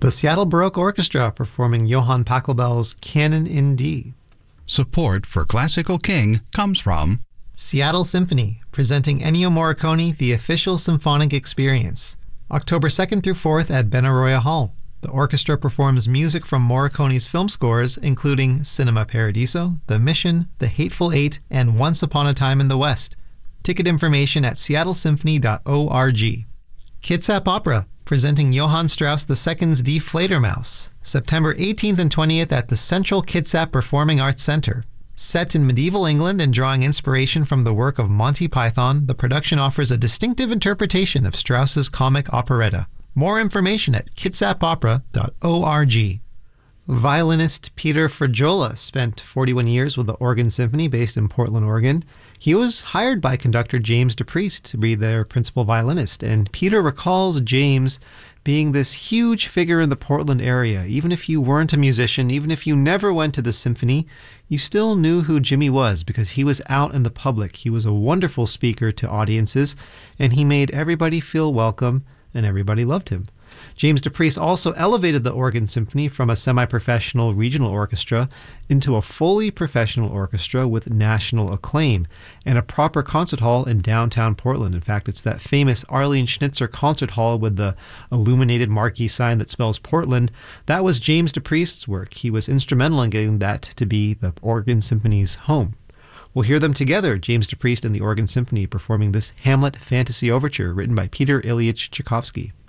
The Seattle Baroque Orchestra performing Johann Pachelbel's Canon in D. Support for Classical King comes from Seattle Symphony, presenting Ennio Morricone, The Official Symphonic Experience. October 2nd through 4th at Benaroya Hall. The orchestra performs music from Morricone's film scores, including Cinema Paradiso, The Mission, The Hateful Eight, and Once Upon a Time in the West. Ticket information at seattlesymphony.org. Kitsap Opera, presenting Johann Strauss II's Die Fledermaus. September 18th and 20th at the Central Kitsap Performing Arts Center. Set in medieval England and drawing inspiration from the work of Monty Python, the production offers a distinctive interpretation of Strauss's comic operetta. More information at kitsapopera.org. Violinist Peter Fragiola spent 41 years with the Oregon Symphony based in Portland, Oregon. He was hired by conductor James DePriest to be their principal violinist, and Peter recalls James being this huge figure in the Portland area. Even if you weren't a musician, even if you never went to the symphony, you still knew who Jimmy was because he was out in the public. He was a wonderful speaker to audiences, and he made everybody feel welcome, and everybody loved him. James DePriest also elevated the Oregon Symphony from a semi-professional regional orchestra into a fully professional orchestra with national acclaim and a proper concert hall in downtown Portland. In fact, it's that famous Arlene Schnitzer concert hall with the illuminated marquee sign that spells Portland. That was James DePriest's work. He was instrumental in getting that to be the Oregon Symphony's home. We'll hear them together, James DePriest and the Oregon Symphony, performing this Hamlet Fantasy Overture written by Peter Ilyich Tchaikovsky.